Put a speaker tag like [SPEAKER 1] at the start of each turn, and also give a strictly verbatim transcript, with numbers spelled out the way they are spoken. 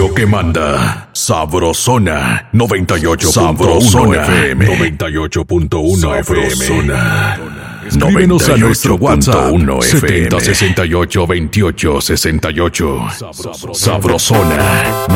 [SPEAKER 1] radio que manda. Sabrosona noventa y ocho punto uno F M. noventa y ocho punto uno F M. Escríbenos a nuestro WhatsApp setenta sesenta y ocho veintiocho sesenta y ocho. Sabrosona